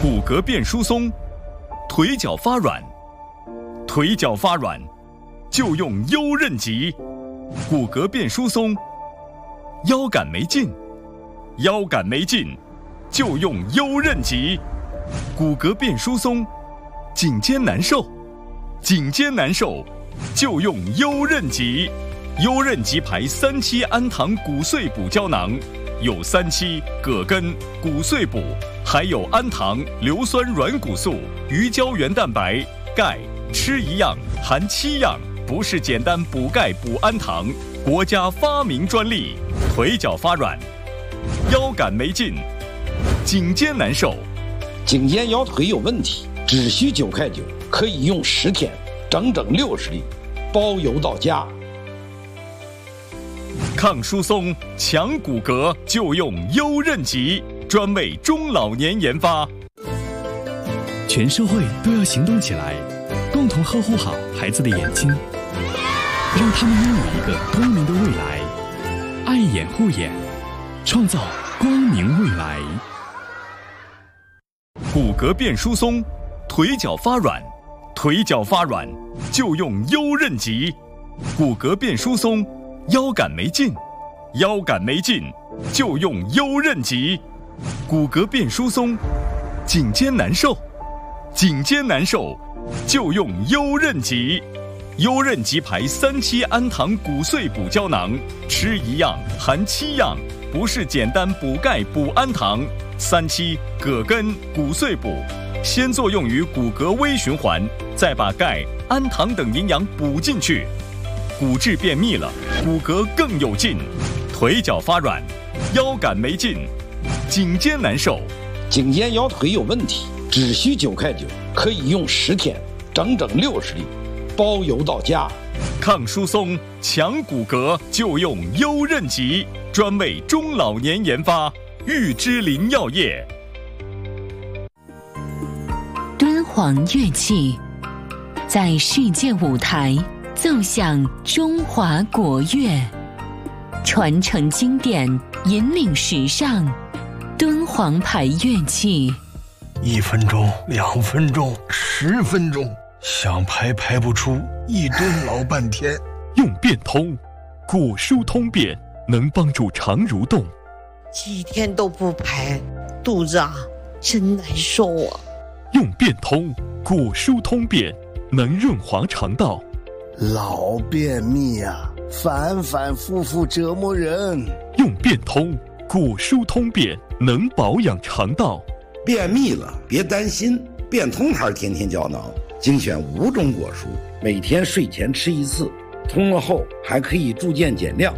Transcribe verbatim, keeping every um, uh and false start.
骨骼变疏松，腿脚发软，腿脚发软就用优韧脊。骨骼变疏松，腰杆没劲，腰杆没劲就用优韧脊。骨骼变疏松，颈肩难受，颈肩难受就用优韧脊。优韧脊牌三七氨糖骨碎补胶囊，有三七、葛根、骨碎补，还有氨糖、硫酸软骨素、鱼胶原蛋白、钙，吃一样含七样，不是简单补钙补氨糖，国家发明专利。腿脚发软，腰杆没劲，颈肩难受， 颈肩腰腿有问题，只需九块九，可以用十天，整整六十粒，包邮到家。 抗疏松、强骨骼就用优韧脊，专为中老年研发。 全社会都要行动起来，共同呵护好孩子的眼睛，让他们拥有一个光明的未来。爱眼护眼，创造光明未来。 骨骼变疏松，腿脚发软，腿脚发软就用优韧脊。骨骼变疏松，腰杆没劲，腰杆没劲就用优韧脊。骨骼变疏松，颈肩难受，颈肩难受就用优韧脊。优韧脊牌三七氨糖骨碎补胶囊，吃一样含七样，不是简单补钙补氨糖。三七、葛根、骨碎补，先作用于骨骼微循环，再把钙、氨糖等营养补进去，骨质变密了，骨骼更有劲。腿脚发软，腰杆没劲，颈肩难受， 颈肩腰腿有问题，只需九块九，可以用十天，整整六十粒，包邮到家。 抗疏松、强骨骼就用优韧脊，专为中老年研发。玉芝林药业。 敦煌乐器在世界舞台奏响中华国乐，传承经典，引领时尚。敦煌牌乐器， 一分钟、两分钟、十分钟，想排排不出，一蹲老半天。 用变通，骨疏通便，能帮助肠蠕动。 几天都不排，肚子啊真难受啊。 用变通，骨疏通便，能润滑肠道。 老便秘啊，反反复复折磨人。 用变通，骨疏通便，能保养肠道。 便秘了别担心，变通牌天天胶囊精选五种果蔬，每天睡前吃一次，通了后还可以助健减量，